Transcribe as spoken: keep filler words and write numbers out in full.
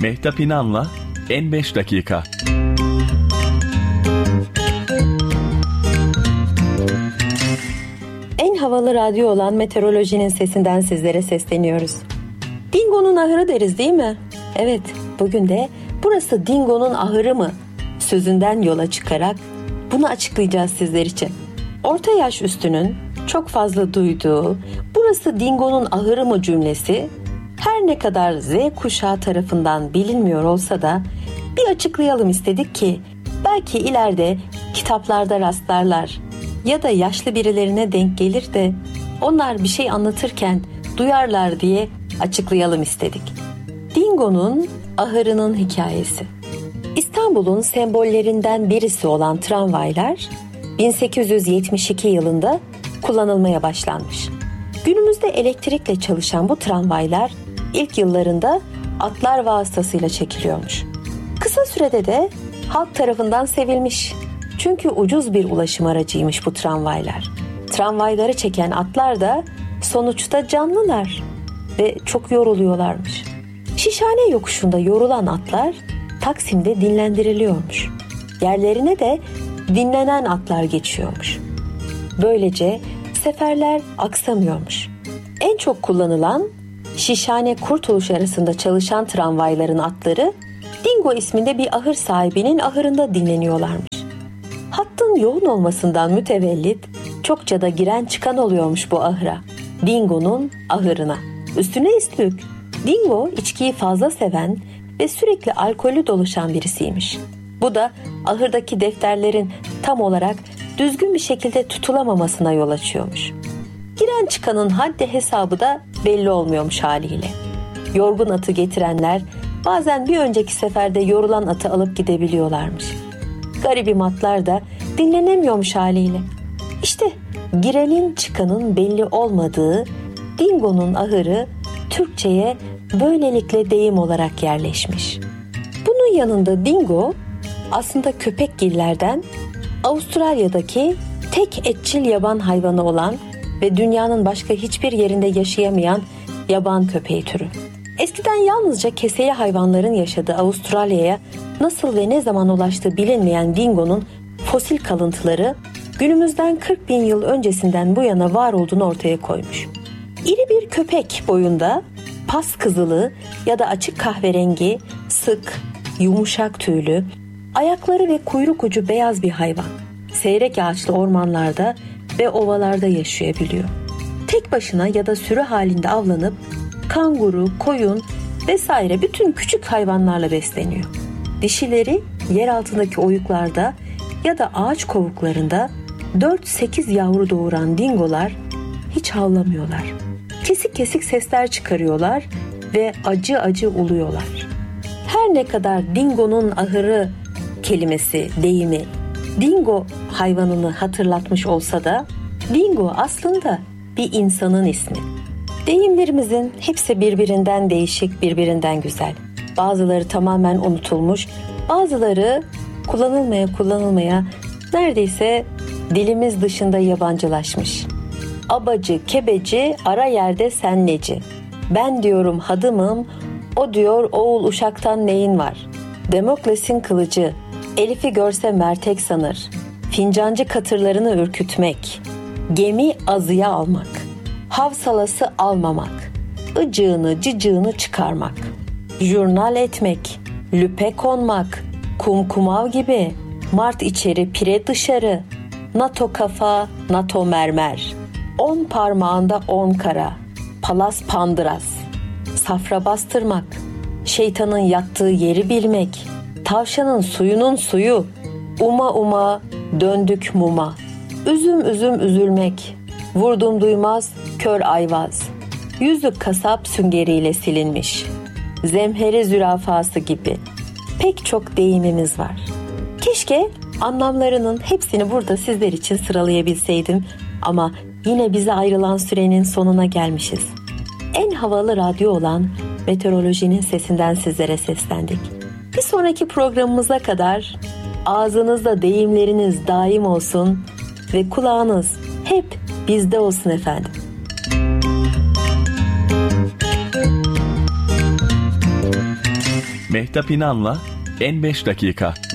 Mehtap İnan'la En beş Dakika. En havalı radyo olan Meteorolojinin sesinden sizlere sesleniyoruz. Dingo'nun ahırı deriz değil mi? Evet, bugün de burası Dingo'nun ahırı mı sözünden yola çıkarak bunu açıklayacağız sizler için. Orta yaş üstünün çok fazla duyduğu burası Dingo'nun ahırı mı cümlesi her ne kadar Z kuşağı tarafından bilinmiyor olsa da bir açıklayalım istedik ki belki ileride kitaplarda rastlarlar ya da yaşlı birilerine denk gelir de onlar bir şey anlatırken duyarlar diye açıklayalım istedik. Dingo'nun ahırının hikayesi. İstanbul'un sembollerinden birisi olan tramvaylar bin sekiz yüz yetmiş iki yılında kullanılmaya başlanmış. Günümüzde elektrikle çalışan bu tramvaylar ilk yıllarında atlar vasıtasıyla çekiliyormuş. Kısa sürede de halk tarafından sevilmiş. Çünkü ucuz bir ulaşım aracıymış bu tramvaylar. Tramvayları çeken atlar da sonuçta canlılar ve çok yoruluyorlarmış. Şişhane yokuşunda yorulan atlar Taksim'de dinlendiriliyormuş. Yerlerine de dinlenen atlar geçiyormuş. Böylece seferler aksamıyormuş. En çok kullanılan Şişhane Kurtuluş arasında çalışan tramvayların atları Dingo isminde bir ahır sahibinin ahırında dinleniyorlarmış. Hattın yoğun olmasından mütevellit çokça da giren çıkan oluyormuş bu ahıra. Dingo'nun ahırına. Üstüne üstlük Dingo içkiyi fazla seven ve sürekli alkolü dolaşan birisiymiş. Bu da ahırdaki defterlerin tam olarak düzgün bir şekilde tutulamamasına yol açıyormuş. Giren çıkanın haddi hesabı da belli olmuyormuş haliyle. Yorgun atı getirenler bazen bir önceki seferde yorulan atı alıp gidebiliyorlarmış. Garibim atlar da dinlenemiyormuş haliyle. İşte girenin çıkanın belli olmadığı Dingo'nun ahırı Türkçe'ye böylelikle deyim olarak yerleşmiş. Bunun yanında Dingo aslında köpekgillerden Avustralya'daki tek etçil yaban hayvanı olan ve dünyanın başka hiçbir yerinde yaşayamayan yaban köpeği türü. Eskiden yalnızca keseli hayvanların yaşadığı Avustralya'ya nasıl ve ne zaman ulaştığı bilinmeyen Dingo'nun fosil kalıntıları günümüzden kırk bin yıl öncesinden bu yana var olduğunu ortaya koymuş. İri bir köpek boyunda, pas kızılı ya da açık kahverengi, sık, yumuşak tüylü, ayakları ve kuyruk ucu beyaz bir hayvan. Seyrek ağaçlı ormanlarda ve ovalarda yaşayabiliyor. Tek başına ya da sürü halinde avlanıp kanguru, koyun vesaire bütün küçük hayvanlarla besleniyor. Dişileri yer altındaki oyuklarda ya da ağaç kovuklarında dört sekiz yavru doğuran dingolar hiç havlamıyorlar. Kesik kesik sesler çıkarıyorlar ve acı acı uluyorlar. Her ne kadar Dingo'nun ahırı kelimesi, deyimi Dingo hayvanını hatırlatmış olsa da Dingo aslında bir insanın ismi. Deyimlerimizin hepsi birbirinden değişik, birbirinden güzel. Bazıları tamamen unutulmuş, bazıları kullanılmaya kullanılmaya neredeyse dilimiz dışında yabancılaşmış. Abacı, kebeci, ara yerde sen neci. Ben diyorum hadımım, o diyor oğul uşaktan neyin var. Demokles'in kılıcı, Elif'i görse mertek sanır. Fincancı katırlarını ürkütmek, gemi azıya almak, havsalası almamak, ıcığını cıcığını çıkarmak, jurnal etmek, lüpe konmak, kumkumav gibi, mart içeri pire dışarı, NATO kafa, NATO mermer, on parmağında on kara, palas pandıras, safra bastırmak, şeytanın yattığı yeri bilmek, tavşanın suyunun suyu, uma uma döndük muma, üzüm üzüm üzülmek, vurdum duymaz kör ayvaz, yüzü kasap süngeriyle silinmiş, zemheri zürafası gibi pek çok deyimimiz var. Keşke anlamlarının hepsini burada sizler için sıralayabilseydim ama yine bize ayrılan sürenin sonuna gelmişiz. En havalı radyo olan Meteorolojinin sesinden sizlere seslendik. Bir sonraki programımıza kadar ağzınızda deyimleriniz daim olsun ve kulağınız hep bizde olsun efendim. Mehtap İnan'la En beş dakika.